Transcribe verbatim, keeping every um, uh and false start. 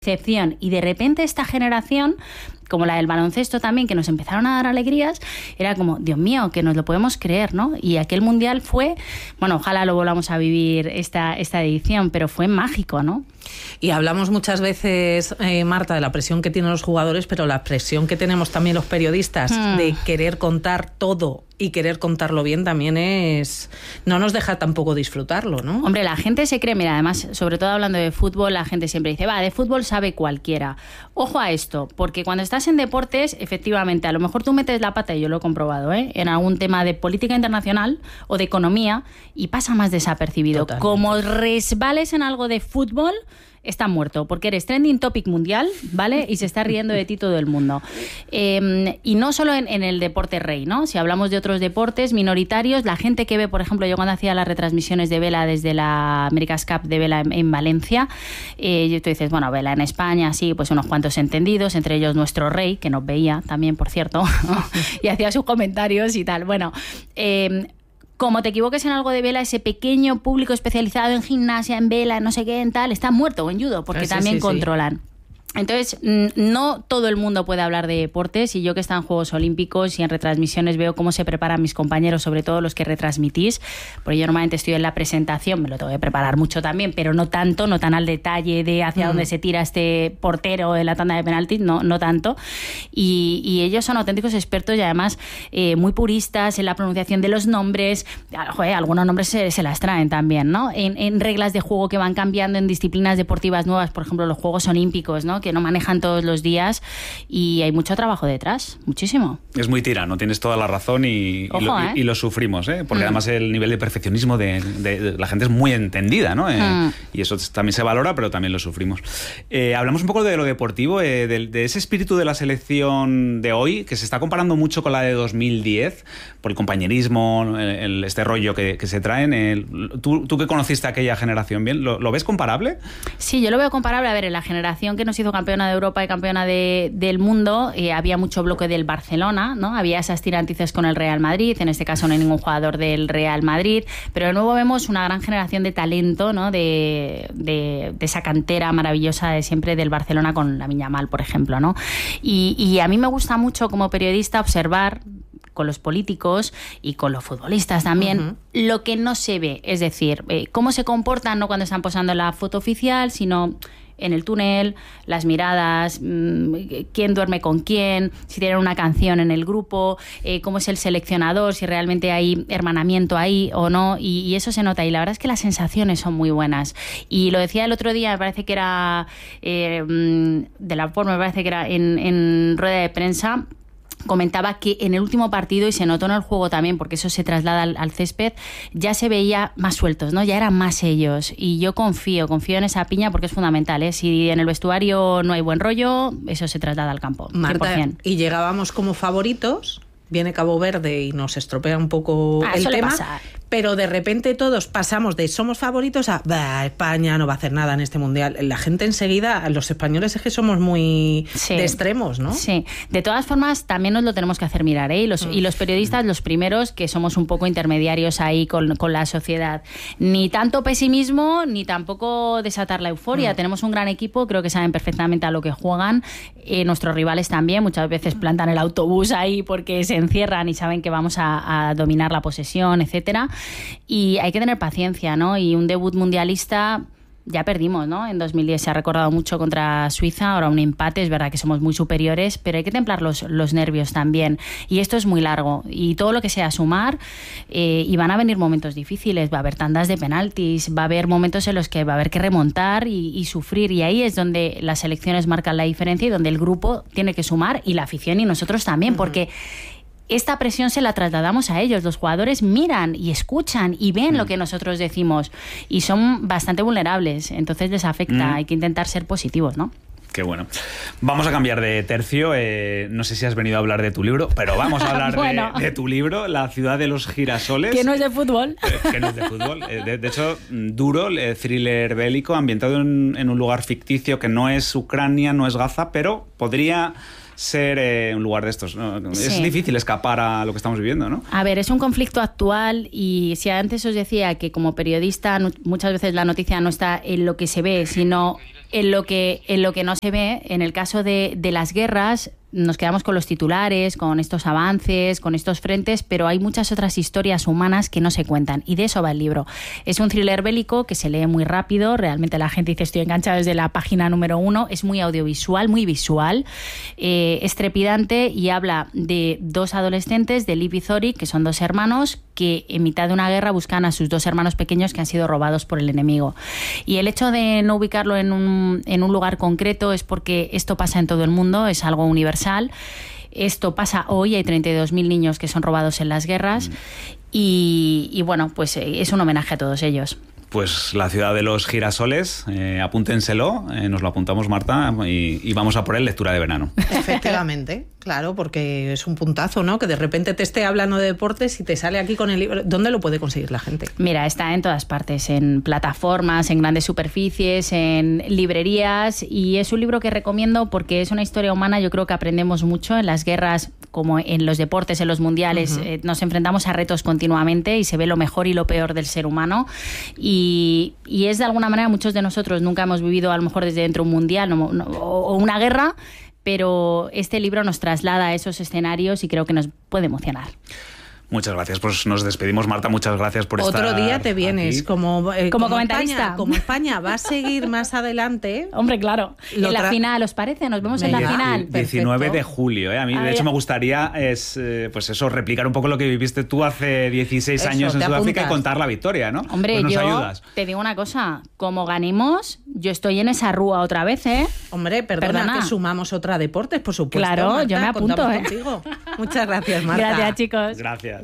excepción. Y de repente esta generación, como la del baloncesto también, que nos empezaron a dar alegrías, era como, Dios mío, que nos lo podemos creer, ¿no? Y aquel mundial fue, bueno, ojalá lo volvamos a vivir esta, esta edición, pero fue mágico, ¿no? Y hablamos muchas veces, eh, Marta, de la presión que tienen los jugadores, pero la presión que tenemos también los periodistas hmm. de querer contar todo y querer contarlo bien también es... no nos deja tampoco disfrutarlo, ¿no? Hombre, la gente se cree, mira, además, sobre todo hablando de fútbol, la gente siempre dice, va, de fútbol sabe cualquiera. Ojo a esto, porque cuando estás en deportes, efectivamente, a lo mejor tú metes la pata, y yo lo he comprobado, ¿eh? En algún tema de política internacional o de economía, y pasa más desapercibido. Totalmente. Como resbales en algo de fútbol, está muerto, porque eres trending topic mundial, ¿vale? Y se está riendo de ti todo el mundo. Eh, y no solo en, en el deporte rey, ¿no? Si hablamos de otros deportes minoritarios, la gente que ve, por ejemplo, yo cuando hacía las retransmisiones de vela desde la America's Cup de vela en, en Valencia, eh, tú dices, bueno, vela en España, sí, pues unos cuantos entendidos, entre ellos nuestro rey, que nos veía también, por cierto, y hacía sus comentarios y tal. Bueno, eh, como te equivoques en algo de vela, ese pequeño público especializado en gimnasia, en vela, no sé qué, en tal, está muerto, o en judo, porque sí, también sí, controlan. Sí. Entonces, no todo el mundo puede hablar de deportes, y yo que está en Juegos Olímpicos y en retransmisiones veo cómo se preparan mis compañeros, sobre todo los que retransmitís, porque yo normalmente estoy en la presentación, me lo tengo que preparar mucho también, pero no tanto, no tan al detalle de hacia mm. dónde se tira este portero en la tanda de penaltis, no, no tanto. Y, y ellos son auténticos expertos y además eh, muy puristas en la pronunciación de los nombres. Joder, algunos nombres se, se las traen también, ¿no? En, en reglas de juego que van cambiando en disciplinas deportivas nuevas, por ejemplo, los Juegos Olímpicos, ¿no? Que no manejan todos los días, y hay mucho trabajo detrás, muchísimo. Es muy tirano, tienes toda la razón y, Ojo, y, lo, ¿eh? y, y lo sufrimos, ¿eh? Porque mm. además el nivel de perfeccionismo de, de, de la gente es muy entendida, ¿no? Eh, mm. Y eso también se valora, pero también lo sufrimos. Eh, hablamos un poco de lo deportivo, eh, de, de ese espíritu de la selección de hoy, que se está comparando mucho con la de dos mil diez, por el compañerismo, el, el, este rollo que, que se traen. El, ¿tú, tú que conociste a aquella generación bien, ¿lo, ¿lo ves comparable? Sí, yo lo veo comparable. A ver, en la generación que nos hizo campeona de Europa y campeona de, del mundo, eh, había mucho bloque del Barcelona, ¿no? Había esas tirantices con el Real Madrid, en este caso no hay ningún jugador del Real Madrid, pero de nuevo vemos una gran generación de talento, ¿no? De, de, de esa cantera maravillosa de siempre del Barcelona con Lamine Yamal, por ejemplo, ¿no? Y, y a mí me gusta mucho como periodista observar con los políticos y con los futbolistas también, uh-huh. lo que no se ve, es decir, eh, cómo se comportan no cuando están posando la foto oficial, sino en el túnel, las miradas, mmm, quién duerme con quién, si tienen una canción en el grupo, eh, cómo es el seleccionador, si realmente hay hermanamiento ahí o no, y, y eso se nota. Y la verdad es que las sensaciones son muy buenas. Y lo decía el otro día, me parece que era eh, de la forma, me parece que era en, en rueda de prensa, comentaba que en el último partido, y se notó en el juego también, porque eso se traslada al, al césped, ya se veía más sueltos, ¿no? Ya eran más ellos. Y yo confío, confío en esa piña porque es fundamental, ¿eh? Si en el vestuario no hay buen rollo, eso se traslada al campo. Marta, cien por ciento. Y llegábamos como favoritos, viene Cabo Verde y nos estropea un poco ah, el tema. Pasa. Pero de repente todos pasamos de somos favoritos a bah, España no va a hacer nada en este mundial. La gente enseguida, los españoles es que somos muy sí. de extremos, ¿no? Sí. De todas formas, también nos lo tenemos que hacer mirar, ¿eh? Y los, mm. y los periodistas, los primeros, que somos un poco intermediarios ahí con, con la sociedad. Ni tanto pesimismo, ni tampoco desatar la euforia. Mm. Tenemos un gran equipo, creo que saben perfectamente a lo que juegan. Eh, nuestros rivales también, muchas veces plantan el autobús ahí porque se encierran y saben que vamos a, a dominar la posesión, etcétera. Y hay que tener paciencia, ¿no? Y un debut mundialista ya perdimos, ¿no? En dos mil diez se ha recordado mucho contra Suiza, ahora un empate, es verdad que somos muy superiores, pero hay que templar los, los nervios también. Y esto es muy largo, y todo lo que sea sumar, eh, y van a venir momentos difíciles, va a haber tandas de penaltis, va a haber momentos en los que va a haber que remontar y, y sufrir, y ahí es donde las selecciones marcan la diferencia y donde el grupo tiene que sumar, y la afición y nosotros también, uh-huh. porque esta presión se la trasladamos a ellos. Los jugadores miran y escuchan y ven mm. lo que nosotros decimos y son bastante vulnerables, entonces les afecta. Mm. Hay que intentar ser positivos, ¿no? Qué bueno. Vamos a cambiar de tercio. Eh, no sé si has venido a hablar de tu libro, pero vamos a hablar bueno. de, de tu libro, La ciudad de los girasoles. Que no es de fútbol. Eh, que no es de fútbol. Eh, de, de hecho, duro, eh, thriller bélico, ambientado en, en un lugar ficticio que no es Ucrania, no es Gaza, pero podría ser eh, un lugar de estos, ¿no? Sí. Es difícil escapar a lo que estamos viviendo, ¿no? A ver, es un conflicto actual y si antes os decía que como periodista muchas veces la noticia no está en lo que se ve, sino en lo que, en lo que no se ve, en el caso de, de las guerras nos quedamos con los titulares, con estos avances, con estos frentes, pero hay muchas otras historias humanas que no se cuentan y de eso va el libro. Es un thriller bélico que se lee muy rápido, realmente la gente dice estoy enganchada desde la página número uno, es muy audiovisual, muy visual, eh, es trepidante y habla de dos adolescentes, de Liv y Zori, que son dos hermanos que en mitad de una guerra buscan a sus dos hermanos pequeños que han sido robados por el enemigo. Y el hecho de no ubicarlo en un, en un lugar concreto es porque esto pasa en todo el mundo, es algo universal. Esto pasa hoy, hay treinta y dos mil niños que son robados en las guerras mm. y, y bueno, pues es un homenaje a todos ellos. Pues La ciudad de los girasoles, eh, apúntenselo, eh, nos lo apuntamos, Marta, y, y vamos a por él, lectura de verano. Efectivamente, claro, porque es un puntazo, ¿no? Que de repente te esté hablando de deportes y te sale aquí con el libro. ¿Dónde lo puede conseguir la gente? Mira, está en todas partes, en plataformas, en grandes superficies, en librerías, y es un libro que recomiendo porque es una historia humana. Yo creo que aprendemos mucho en las guerras, como en los deportes, en los mundiales. Uh-huh. eh, nos enfrentamos a retos continuamente y se ve lo mejor y lo peor del ser humano. Y Y, y es de alguna manera, muchos de nosotros nunca hemos vivido a lo mejor desde dentro un mundial no, no, o una guerra, pero este libro nos traslada a esos escenarios y creo que nos puede emocionar. Muchas gracias, pues nos despedimos, Marta, muchas gracias por Otro estar Otro día te vienes, aquí. como, eh, como, como comentarista. España, como España va a seguir más adelante. Hombre, claro. En tra- la final, ¿os parece? Nos vemos en la final. diecinueve de julio, ¿eh? A mí, de hecho, me gustaría es, eh, pues eso, replicar un poco lo que viviste tú hace dieciséis eso, años en Sudáfrica apuntas. y contar la victoria, ¿no? Hombre, pues nos yo ayudas. Te digo una cosa, como ganemos, yo estoy en esa rúa otra vez, ¿eh? Hombre, perdona, perdona. que sumamos otra deportes, por supuesto. Claro, Marta, yo me apunto, ¿eh? Contigo. Muchas gracias, Marta. Gracias, chicos. Gracias.